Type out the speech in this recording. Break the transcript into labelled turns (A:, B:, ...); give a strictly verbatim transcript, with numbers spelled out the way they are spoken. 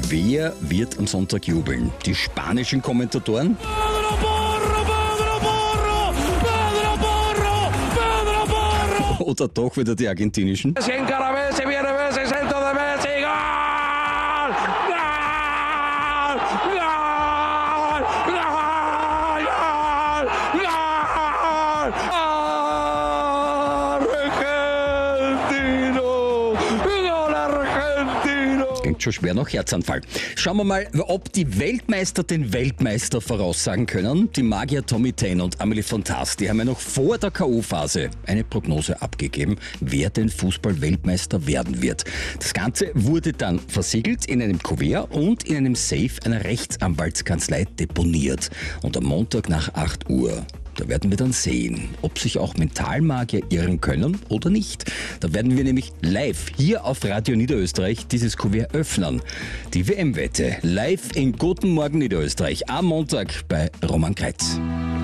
A: Wer wird am Sonntag jubeln? Die spanischen Kommentatoren? Oder doch wieder die argentinischen? Klingt schon schwer nach Herzanfall. Schauen wir mal, ob die Weltmeister den Weltmeister voraussagen können. Die Magier Tommy Tane und Amelie Fontas, die haben ja noch vor der K O-Phase eine Prognose abgegeben, wer den Fußball-Weltmeister werden wird. Das Ganze wurde dann versiegelt in einem Kuvert und in einem Safe einer Rechtsanwaltskanzlei deponiert. Und am Montag nach acht Uhr, da werden wir dann sehen, ob sich auch Mentalmagier irren können oder nicht. Da werden wir nämlich live hier auf Radio Niederösterreich dieses Kuvert öffnen. Die W M-Wette live in Guten Morgen Niederösterreich am Montag bei Roman Kreitz.